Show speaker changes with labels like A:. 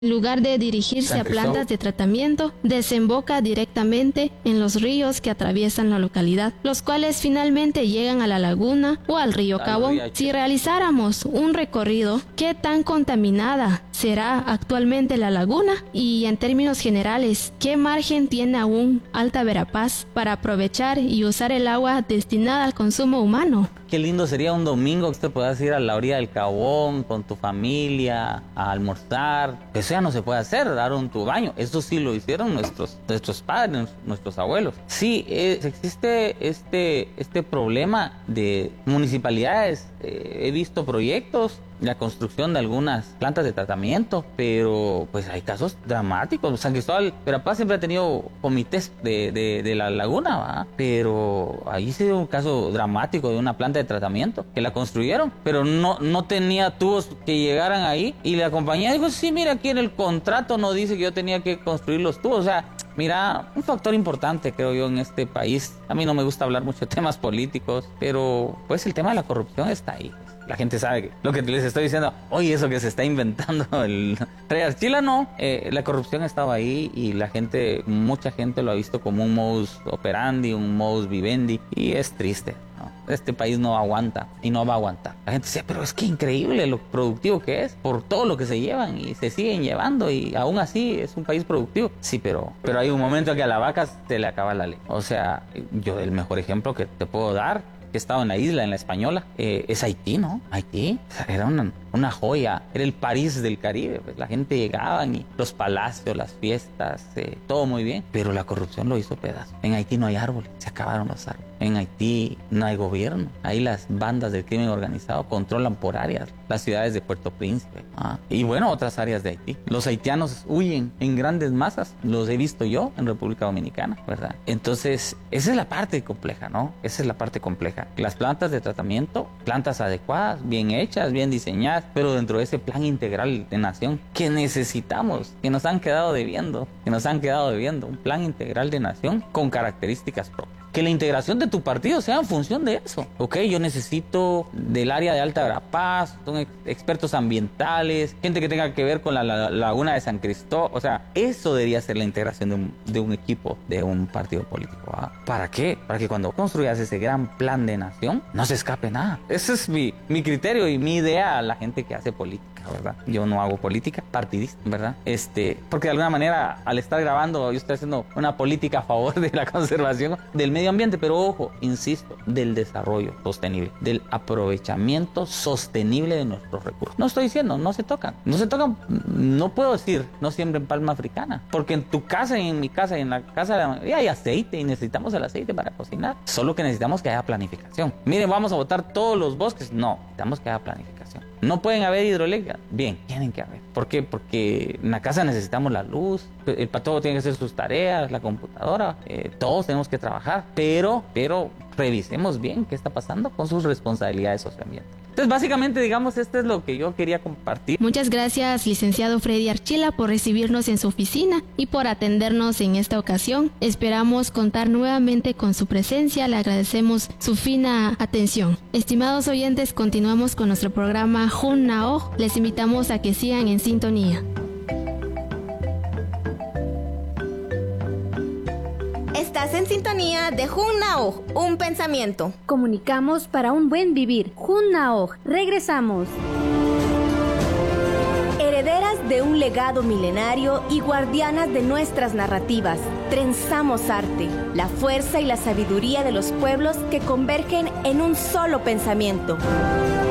A: En lugar de dirigirse a plantas de tratamiento, desemboca directamente en los ríos que atraviesan la localidad, los cuales finalmente llegan a la laguna o al río Cabón. Si realizáramos un recorrido, ¿qué tan contaminada será actualmente la laguna? Y en términos generales, ¿qué margen tiene aún Alta Verapaz para aprovechar y usar el agua destinada al consumo humano?
B: Qué lindo sería un domingo que usted pueda ir a la orilla del Cabón con tu familia a almorzar. Eso ya no se puede hacer, dar un tu baño. Eso sí lo hicieron nuestros padres, nuestros abuelos. Sí, existe este problema de municipalidades. He visto proyectos, la construcción de algunas plantas de tratamiento, pero pues hay casos dramáticos. San Cristóbal, Verapaz siempre ha tenido comités de la laguna, ¿va? Pero ahí se dio un caso dramático de una planta de tratamiento que la construyeron, pero no tenía tubos que llegaran ahí, y la compañía dijo, sí, mira, aquí en el contrato no dice que yo tenía que construir los tubos. O sea, mira, un factor importante creo yo en este país. A mí no me gusta hablar mucho de temas políticos, pero pues el tema de la corrupción está ahí. La gente sabe que lo que les estoy diciendo, oye, eso que se está inventando el rey Archila, no. La corrupción ha estado ahí y mucha gente lo ha visto como un modus operandi, un modus vivendi, y es triste, ¿no? Este país no aguanta y no va a aguantar. La gente dice, pero es que increíble lo productivo que es por todo lo que se llevan y se siguen llevando, y aún así es un país productivo. Sí, pero hay un momento que a la vaca se le acaba la ley. O sea, yo el mejor ejemplo que te puedo dar, que he estado en la isla, en la Española, es Haití, ¿no? Haití era una joya, era el París del Caribe. Pues la gente llegaba y los palacios, las fiestas, todo muy bien, pero la corrupción lo hizo pedazo. En Haití no hay árboles, se acabaron los árboles. En Haití no hay gobierno. Ahí las bandas del crimen organizado controlan por áreas las ciudades de Puerto Príncipe, y bueno, otras áreas de Haití. Los haitianos huyen en grandes masas, los he visto yo en República Dominicana, ¿verdad? Entonces, esa es la parte compleja, ¿no? Esa es la parte compleja. Las plantas de tratamiento, plantas adecuadas, bien hechas, bien diseñadas, pero dentro de ese plan integral de nación que necesitamos, que nos han quedado debiendo, un plan integral de nación con características propias. Que la integración de tu partido sea en función de eso. Ok, yo necesito del área de Alta Verapaz, son expertos ambientales, gente que tenga que ver con la laguna de San Cristóbal. O sea, eso debería ser la integración de un equipo, de un partido político. ¿Para qué? Para que cuando construyas ese gran plan de nación, no se escape nada. Ese es mi criterio y mi idea a la gente que hace política, ¿verdad? Yo no hago política partidista, ¿verdad? Porque de alguna manera, al estar grabando, yo estoy haciendo una política a favor de la conservación del medio ambiente, pero ojo, insisto, del desarrollo sostenible, del aprovechamiento sostenible de nuestros recursos. No estoy diciendo, no se tocan, no puedo decir, no siembren palma africana, porque en tu casa y en mi casa y en la casa de la mayoría hay aceite y necesitamos el aceite para cocinar, solo que necesitamos que haya planificación. Miren, vamos a botar todos los bosques, no, necesitamos que haya planificación. No pueden haber hidroeléctricas, bien, tienen que haber. ¿Por qué? Porque en la casa necesitamos la luz, el patólogo tiene que hacer sus tareas, la computadora, todos tenemos que trabajar, pero revisemos bien qué está pasando con sus responsabilidades socioambientales. Entonces, básicamente, digamos, esto es lo que yo quería compartir.
A: Muchas gracias, licenciado Freddy Archila, por recibirnos en su oficina y por atendernos en esta ocasión. Esperamos contar nuevamente con su presencia. Le agradecemos su fina atención. Estimados oyentes, continuamos con nuestro programa Jun Naoj. Les invitamos a que sigan en sintonía.
C: Estás en sintonía de Jun Naoj, un pensamiento.
D: Comunicamos para un buen vivir. Jun Naoj, regresamos.
C: Herederas de un legado milenario y guardianas de nuestras narrativas, trenzamos arte, la fuerza y la sabiduría de los pueblos que convergen en un solo pensamiento.